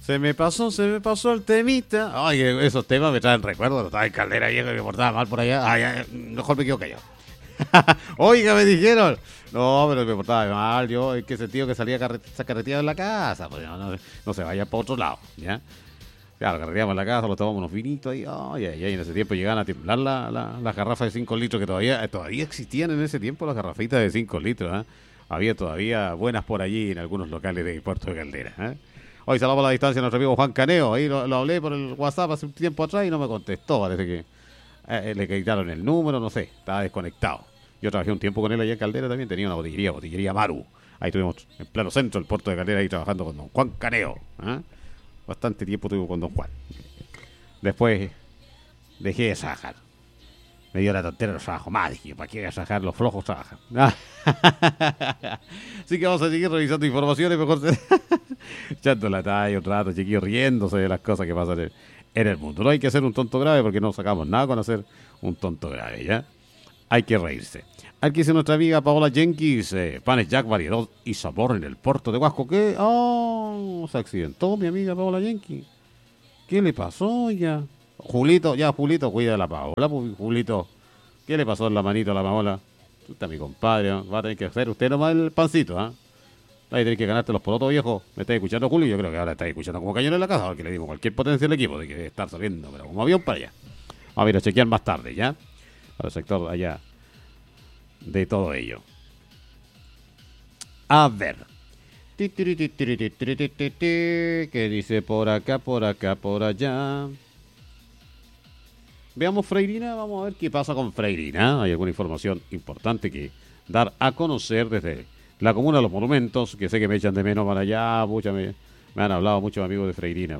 Se me pasó el temita. Ay, esos temas me traen recuerdos. Estaba en Caldera viejo que me portaba mal por allá. Ay, mejor me quedo callado. Oiga, me dijeron. No, pero me portaba mal. Yo, ¿en qué sentido que salía carreteado en la casa? Pues no se vaya para otro lado, ¿ya? Claro, carreteamos en la casa, lo tomamos unos vinitos ahí. Ay, en ese tiempo llegaban a temblar las garrafas de 5 litros que todavía existían en ese tiempo las garrafitas de 5 litros, ¿eh? Había todavía buenas por allí en algunos locales de Puerto de Caldera, ¿eh? Hoy salvamos a la distancia a nuestro amigo Juan Caneo. Ahí lo hablé por el WhatsApp hace un tiempo atrás y no me contestó. Parece que le quitaron el número, no sé, estaba desconectado. Yo trabajé un tiempo con él allá en Caldera también, tenía una botillería Maru. Ahí estuvimos en plano centro, el puerto de Caldera, ahí trabajando con don Juan Caneo, ¿eh? Bastante tiempo tuve con don Juan. Después dejé de trabajar. Me dio la tontera del trabajo más. Dije, ¿para qué voy a trabajar? Los flojos trabajan. Así que vamos a seguir revisando informaciones. Mejor echando la talla un rato, chiquillos, riéndose de las cosas que pasan en el mundo. No hay que hacer un tonto grave porque no sacamos nada con hacer un tonto grave, ¿ya? Hay que reírse. Aquí dice nuestra amiga Paola Jenkins, panes Jack, variedad y sabor en el puerto de Huasco. ¿Qué? Oh, se accidentó mi amiga Paola Jenkins. ¿Qué le pasó ya? Julito, cuida de la Paola, pues, Julito. ¿Qué le pasó en la manito a la Paola? Tú estás mi compadre, ¿no? Va a tener que hacer usted nomás el pancito, ¿ah? Va a tener que ganarte los porotos, viejo. ¿Me estás escuchando, Julio? Yo creo que ahora estás escuchando como cañón en la casa, porque le dimos cualquier potencia al equipo de que debe estar saliendo, pero como avión para allá. Vamos a ir a chequear más tarde, ¿ya? Para el sector allá de todo ello. A ver. ¿Qué dice por acá, por allá? Veamos Freirina, vamos a ver qué pasa con Freirina. Hay alguna información importante que dar a conocer desde la Comuna de los Monumentos, que sé que me echan de menos para allá. Me han hablado muchos amigos de Freirina.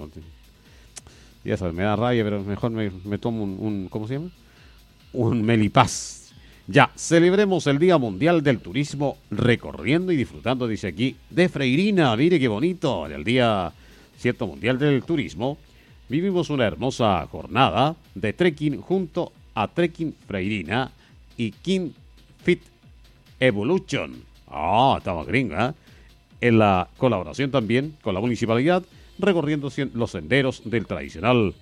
Y eso me da rabia, pero mejor me tomo un ¿cómo se llama? Un Melipaz. Ya, celebremos el Día Mundial del Turismo recorriendo y disfrutando, dice aquí, de Freirina. Mire qué bonito, en el Día Cierto Mundial del Turismo. Vivimos una hermosa jornada de trekking junto a Trekking Freirina y King Fit Evolution. Estamos gringa, ¿eh? En la colaboración también con la municipalidad, recorriendo los senderos del tradicional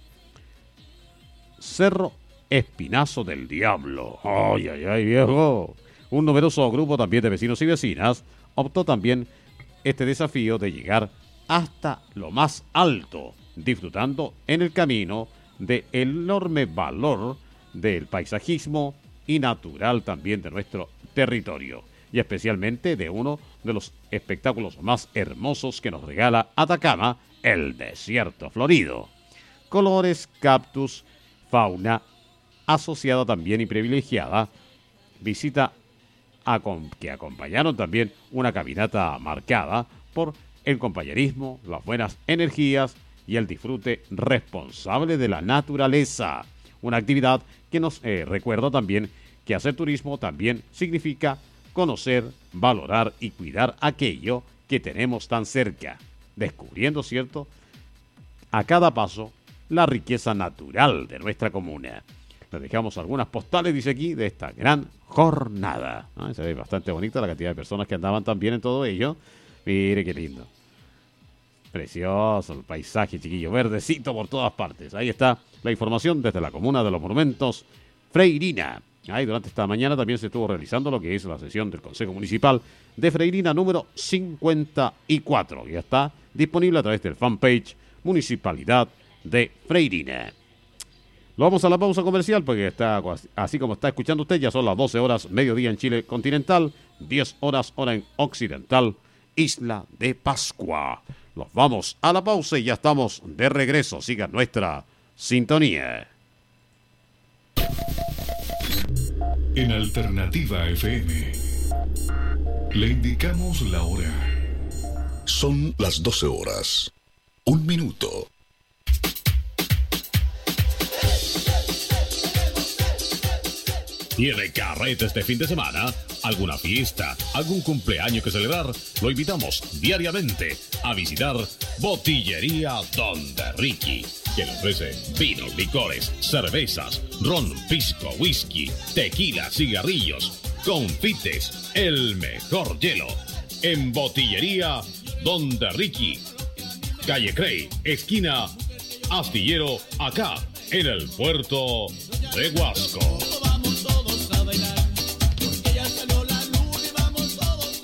Cerro Espinazo del Diablo. ¡Ay, viejo! Un numeroso grupo también de vecinos y vecinas optó también este desafío de llegar hasta lo más alto, disfrutando en el camino del enorme valor del paisajismo y natural también de nuestro territorio, y especialmente de uno de los espectáculos más hermosos que nos regala Atacama, el desierto florido. Colores, cactus, fauna asociada también y privilegiada, visita que acompañaron también una caminata marcada por el compañerismo, las buenas energías y el disfrute responsable de la naturaleza. Una actividad que nos recuerda también que hacer turismo también significa conocer, valorar y cuidar aquello que tenemos tan cerca, descubriendo, ¿cierto?, a cada paso la riqueza natural de nuestra comuna. Les dejamos algunas postales, dice aquí, de esta gran jornada. Se ve bastante bonita la cantidad de personas que andaban también en todo ello. Mire qué lindo. Precioso el paisaje, chiquillo, verdecito por todas partes. Ahí está la información desde la Comuna de los Monumentos, Freirina. Durante esta mañana también se estuvo realizando lo que es la sesión del Consejo Municipal de Freirina número 54. Ya está disponible a través del fanpage Municipalidad de Freirina. Lo vamos a la pausa comercial porque está así como está escuchando usted, ya son las 12 horas, mediodía en Chile continental, 10 horas, hora en occidental, Isla de Pascua. Nos vamos a la pausa y ya estamos de regreso. Siga nuestra sintonía. En Alternativa FM le indicamos la hora. Son las 12 horas, 1 minuto. ¿Tiene carrete este fin de semana? ¿Alguna fiesta? ¿Algún cumpleaños que celebrar? Lo invitamos diariamente a visitar Botillería Donde Ricky, que le ofrece vinos, licores, cervezas, ron, pisco, whisky, tequila, cigarrillos, confites, el mejor hielo. En Botillería Donde Ricky. calle Cray, esquina Astillero, acá en el puerto de Huasco. Vamos todos a bailar, porque ya salió la luna y vamos todos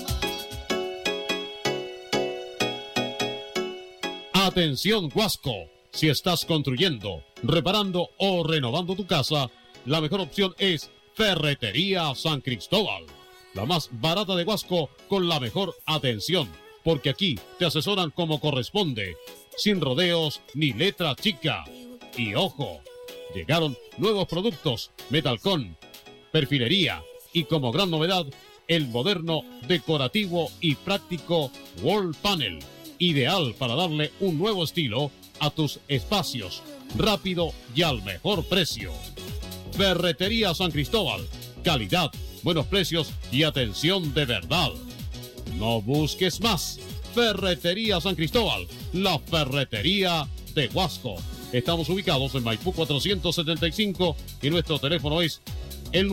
a tomar. Atención Huasco, si estás construyendo, reparando o renovando tu casa, la mejor opción es Ferretería San Cristóbal, la más barata de Huasco con la mejor atención, porque aquí te asesoran como corresponde, sin rodeos ni letra chica. Y ojo, llegaron nuevos productos, Metalcon, perfilería y como gran novedad, el moderno, decorativo y práctico Wall Panel, ideal para darle un nuevo estilo a tus espacios, rápido y al mejor precio. Ferretería San Cristóbal, calidad, buenos precios y atención de verdad. No busques más. Ferretería San Cristóbal, la ferretería de Huasco. Estamos ubicados en Maipú 475 y nuestro teléfono es el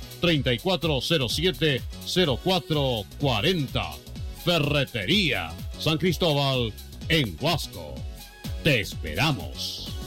9-3407-0440. Ferretería San Cristóbal en Huasco. Te esperamos.